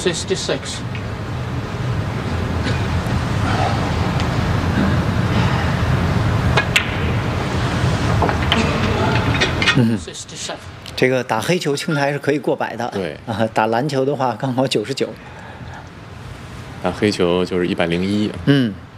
66. 67. 这个打黑球青台是可以过100的。 对啊，打篮球的话刚好99。 打黑球就是101。 嗯。